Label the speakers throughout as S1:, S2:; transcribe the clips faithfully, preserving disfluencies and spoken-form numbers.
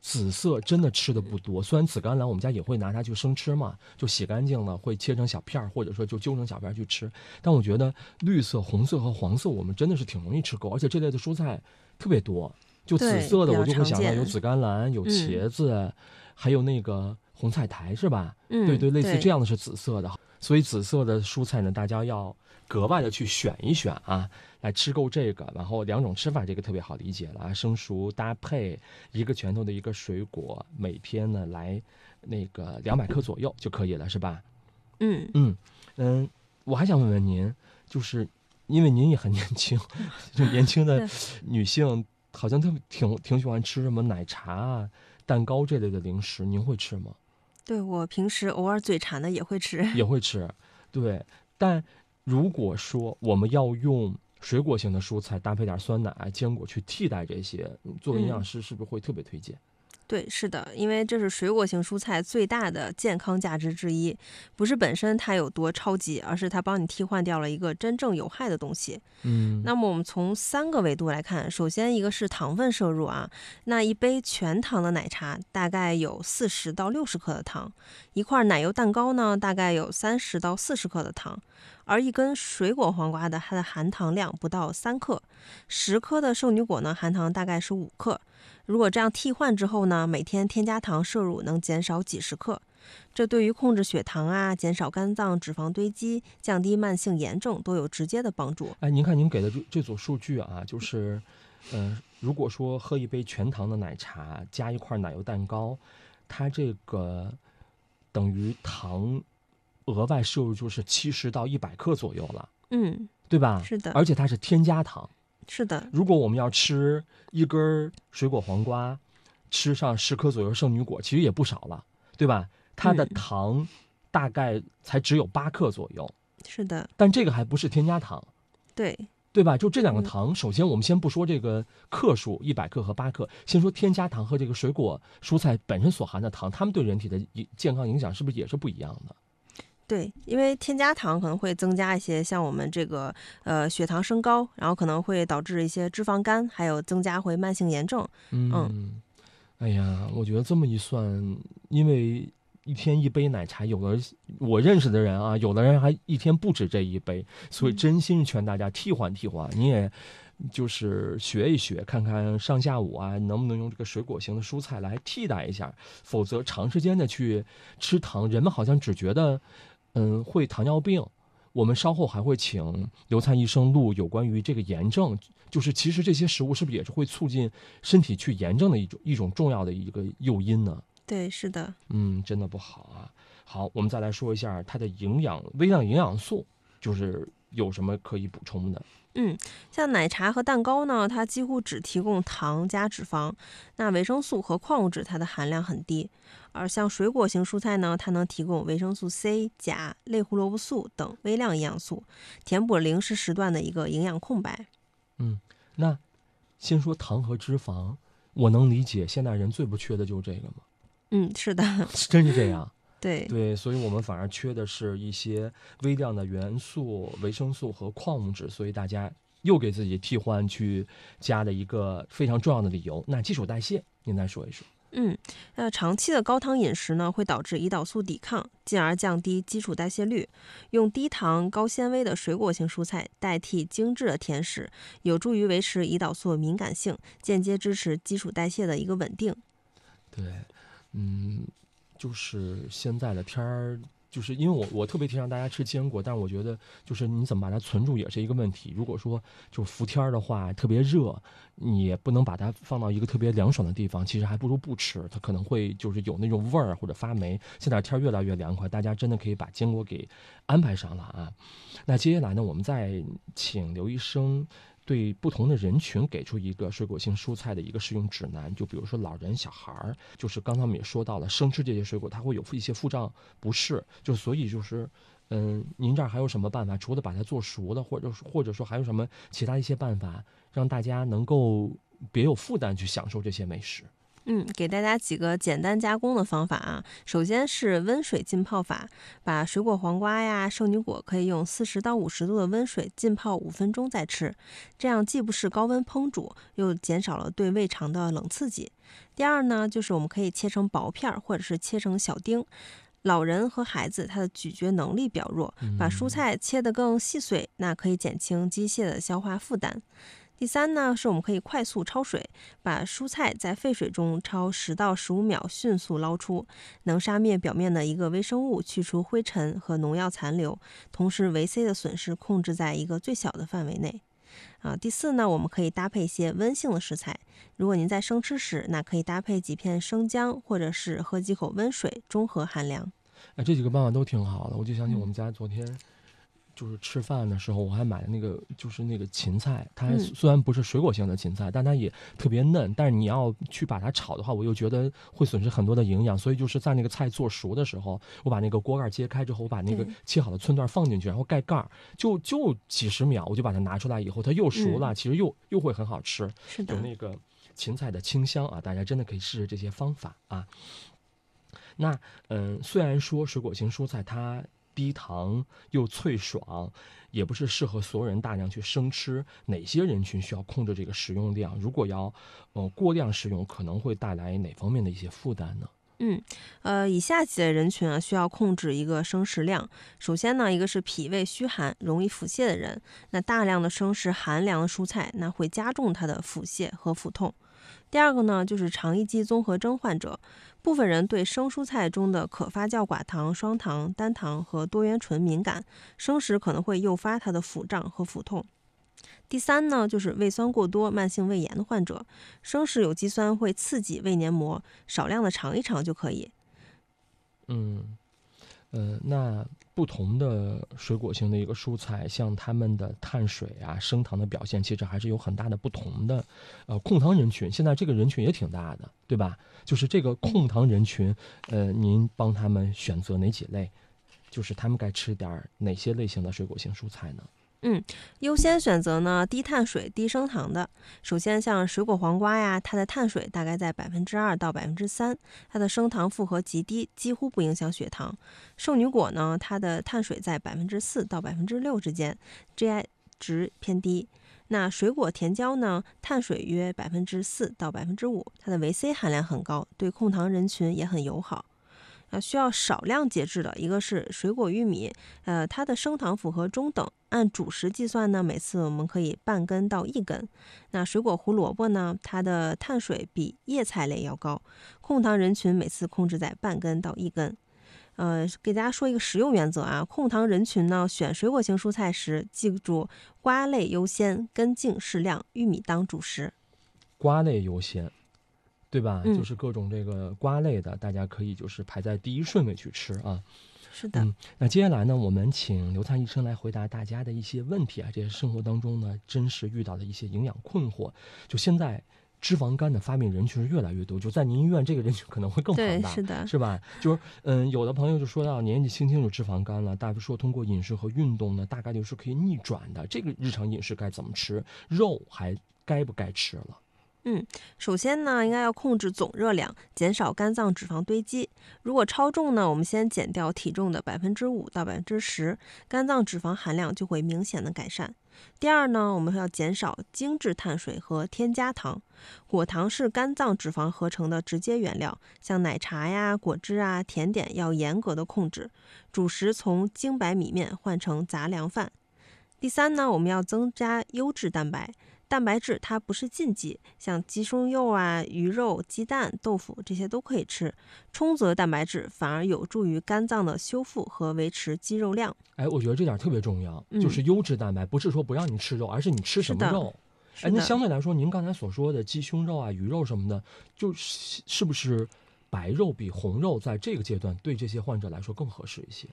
S1: 紫色真的吃的不多，虽然紫甘蓝我们家也会拿它去生吃嘛，就洗干净了会切成小片或者说就揪成小片去吃，但我觉得绿色、红色和黄色我们真的是挺容易吃够，而且这类的蔬菜特别多。就紫色的我就会想到有紫甘蓝、有茄子、嗯、还有那个红菜苔是吧？
S2: 嗯，
S1: 对对，类似这样的是紫色的。所以紫色的蔬菜呢，大家要格外的去选一选啊，来吃够这个。然后两种吃法，这个特别好理解了啊，生熟搭配一个拳头的一个水果，每天呢来那个两百克左右就可以了，是吧？
S2: 嗯
S1: 嗯嗯，我还想问问您，就是因为您也很年轻，就年轻的女性好像特别挺挺喜欢吃什么奶茶啊、蛋糕这类的零食，您会吃吗？
S2: 对，我平时偶尔嘴馋的也会吃，
S1: 也会吃，对。但如果说我们要用水果型的蔬菜搭配点酸奶、坚果去替代这些，作为营养师是不是会特别推荐？
S2: 嗯对，是的，因为这是水果型蔬菜最大的健康价值之一，不是本身它有多超级，而是它帮你替换掉了一个真正有害的东西。
S1: 嗯，
S2: 那么我们从三个维度来看，首先一个是糖分摄入啊，那一杯全糖的奶茶大概有四十到六十克的糖，一块奶油蛋糕呢大概有三十到四十克的糖，而一根水果黄瓜的它的含糖量不到三克，十颗的圣女果呢含糖大概是五克。如果这样替换之后呢，每天添加糖摄入能减少几十克，这对于控制血糖啊、减少肝脏脂肪堆积、降低慢性炎症都有直接的帮助。
S1: 哎，您看您给的这这组数据啊，就是，呃，如果说喝一杯全糖的奶茶加一块奶油蛋糕，它这个等于糖额外摄入就是七十到一百克左右了，
S2: 嗯，
S1: 对吧？
S2: 是的，
S1: 而且它是添加糖。
S2: 是的，
S1: 如果我们要吃一根水果黄瓜，吃上十颗左右圣女果，其实也不少了，对吧？它的糖大概才只有八克左右，
S2: 嗯、是的。
S1: 但这个还不是添加糖，
S2: 对
S1: 对吧？就这两个糖，嗯、首先我们先不说这个克数，一百克和八克，先说添加糖和这个水果蔬菜本身所含的糖，它们对人体的健康影响是不是也是不一样的？
S2: 对，因为添加糖可能会增加一些像我们这个呃血糖升高，然后可能会导致一些脂肪肝，还有增加回慢性炎症。
S1: 嗯，嗯哎呀，我觉得这么一算，因为一天一杯奶茶，有的我认识的人啊，有的人还一天不止这一杯，所以真心劝大家替换替换，你也就是学一学，看看上下午啊能不能用这个水果型的蔬菜来替代一下，否则长时间的去吃糖，人们好像只觉得嗯会糖尿病。我们稍后还会请刘灿医生录有关于这个炎症，就是其实这些食物是不是也是会促进身体去炎症的一种一种重要的一个诱因呢？
S2: 对，是的。
S1: 嗯，真的不好啊。好，我们再来说一下它的营养微量营养素，就是有什么可以补充的？
S2: 嗯，像奶茶和蛋糕呢，它几乎只提供糖加脂肪，那维生素和矿物质它的含量很低。而像水果型蔬菜呢，它能提供维生素 C、钾、类胡萝卜素等微量营养素，填补零食时段的一个营养空白。
S1: 嗯，那先说糖和脂肪，我能理解现代人最不缺的就是这个吗？
S2: 嗯，是的，
S1: 真是这样。
S2: 对
S1: 对，所以我们反而缺的是一些微量的元素、维生素和矿物质，所以大家又给自己替换去加了一个非常重要的理由。那基础代谢，您再说一说。
S2: 嗯，那长期的高糖饮食呢，会导致胰岛素抵抗，进而降低基础代谢率。用低糖、高纤维的水果型蔬菜代替精致的甜食，有助于维持胰岛素敏感性，间接支持基础代谢的一个稳定。
S1: 对，嗯，就是现在的天儿。就是因为我我特别提倡大家吃坚果，但是我觉得就是你怎么把它存住也是一个问题。如果说就伏天的话，特别热，你也不能把它放到一个特别凉爽的地方，其实还不如不吃，它可能会就是有那种味儿或者发霉。现在天越来越凉快，大家真的可以把坚果给安排上了啊。那接下来呢，我们再请刘医生对不同的人群给出一个水果性蔬菜的一个使用指南，就比如说老人、小孩儿，就是刚才我们也说到了，生吃这些水果它会有一些腹胀不适，就所以就是，嗯，您这儿还有什么办法？除了把它做熟了，或者或者说还有什么其他一些办法，让大家能够别有负担去享受这些美食？
S2: 嗯，给大家几个简单加工的方法啊。首先是温水浸泡法，把水果黄瓜呀、圣女果可以用四十到五十度的温水浸泡五分钟再吃，这样既不是高温烹煮，又减少了对胃肠的冷刺激。第二呢，就是我们可以切成薄片或者是切成小丁。老人和孩子他的咀嚼能力比较弱，把蔬菜切得更细碎，那可以减轻机械的消化负担。第三呢，是我们可以快速焯水，把蔬菜在沸水中焯十到十五秒，迅速捞出，能杀灭表面的一个微生物，去除灰尘和农药残留，同时维 C 的损失控制在一个最小的范围内。啊，第四呢，我们可以搭配一些温性的食材。如果您在生吃时，那可以搭配几片生姜，或者是喝几口温水，中和寒凉。
S1: 哎，这几个办法都挺好的，我就想起我们家昨天。就是吃饭的时候，我还买了那个，就是那个芹菜，它虽然不是水果性的芹菜，但它也特别嫩。但是你要去把它炒的话，我又觉得会损失很多的营养，所以就是在那个菜做熟的时候，我把那个锅盖揭开之后，我把那个切好的寸段放进去，然后盖盖，就就几十秒，我就把它拿出来以后，它又熟了，嗯、其实又又会很好吃，
S2: 是的，
S1: 有那个芹菜的清香啊，大家真的可以试试这些方法啊。那嗯，虽然说水果型蔬菜它低糖又脆爽，也不是适合所有人大量去生吃。哪些人群需要控制这个食用量？如果要呃过量食用，可能会带来哪方面的一些负担呢？
S2: 嗯，呃，以下几类人群啊，需要控制一个生食量。首先呢，一个是脾胃虚寒、容易腹泻的人，那大量的生食寒凉的蔬菜，那会加重他的腹泻和腹痛。第二个呢，就是肠易激综合征患者，部分人对生蔬菜中的可发酵寡糖、双糖、单糖和多元醇敏感，生食可能会诱发他的腹胀和腹痛。第三呢，就是胃酸过多、慢性胃炎的患者，生食有机酸会刺激胃黏膜，少量的尝一尝就可以。
S1: 嗯。呃，那不同的水果性的一个蔬菜，像它们的碳水啊、升糖的表现，其实还是有很大的不同的。呃，控糖人群，现在这个人群也挺大的，对吧？就是这个控糖人群，呃，您帮他们选择哪几类？就是他们该吃点哪些类型的水果性蔬菜呢？
S2: 嗯，优先选择呢低碳水、低升糖的。首先，像水果黄瓜呀，它的碳水大概在百分之二到百分之三，它的升糖负荷极低，几乎不影响血糖。圣女果呢，它的碳水在百分之四到百分之六之间 ，G I 值偏低。那水果甜椒呢，碳水约百分之四到百分之五，它的维 C 含量很高，对控糖人群也很友好。啊，需要少量节制的，一个是水果玉米，呃，它的升糖符合中等，按主食计算呢，每次我们可以半根到一根。那水果胡萝卜呢，它的碳水比叶菜类要高，控糖人群每次控制在半根到一根。呃，给大家说一个食用原则啊，控糖人群呢，选水果型蔬菜时，记住瓜类优先，根茎适量，玉米当主食。
S1: 瓜类优先。对吧、
S2: 嗯？
S1: 就是各种这个瓜类的，大家可以就是排在第一顺位去吃啊。
S2: 是的。
S1: 嗯，那接下来呢，我们请刘灿医生来回答大家的一些问题啊，这些生活当中呢真实遇到的一些营养困惑。就现在脂肪肝的发病人群是越来越多，就在您医院这个人群可能会更庞大，
S2: 对，是的，
S1: 是吧？就是嗯，有的朋友就说到年纪轻轻有脂肪肝了，大夫说通过饮食和运动呢，大概率是可以逆转的。这个日常饮食该怎么吃？肉还该不该吃了？
S2: 嗯，首先呢，应该要控制总热量，减少肝脏脂肪堆积。如果超重呢，我们先减掉体重的百分之五到百分之十，肝脏脂肪含量就会明显的改善。第二呢，我们要减少精致碳水和添加糖。果糖是肝脏脂肪合成的直接原料，像奶茶呀、果汁啊、甜点要严格的控制。主食从精白米面换成杂粮饭。第三呢，我们要增加优质蛋白。蛋白质它不是禁忌，像鸡胸肉啊、鱼肉、鸡蛋、豆腐这些都可以吃。充足的蛋白质反而有助于肝脏的修复和维持肌肉量。
S1: 哎，我觉得这点特别重要，
S2: 嗯、
S1: 就是优质蛋白，不是说不让你吃肉，而是你吃什么肉。哎，那相对来说，您刚才所说的鸡胸肉啊、鱼肉什么的，就是不是白肉比红肉在这个阶段对这些患者来说更合适一些？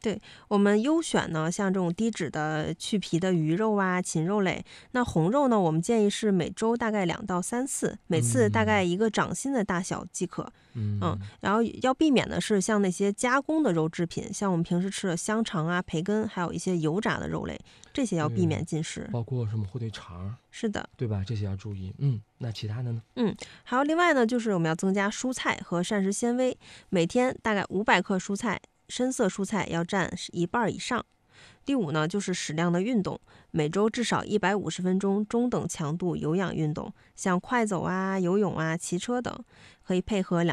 S2: 我们优选呢，像这种低脂的去皮的鱼肉啊、禽肉类。那红肉呢，我们建议是每周大概两到三次，每次大概一个掌心的大小即可。
S1: 嗯
S2: 嗯，然后要避免的是像那些加工的肉制品，像我们平时吃的香肠啊、培根，还有一些油炸的肉类，这些要避免进食。
S1: 包括什么火腿肠，
S2: 是的，
S1: 对吧？这些要注意。嗯，那其他的呢？
S2: 嗯，还有另外呢，就是我们要增加蔬菜和膳食纤维，每天大概五百克蔬菜，深色蔬菜要占一半以上。第五呢，就是适量的运动，每周至少一百五十分钟中等强度有氧运动，像快走啊、游泳啊、骑车等，可以配合两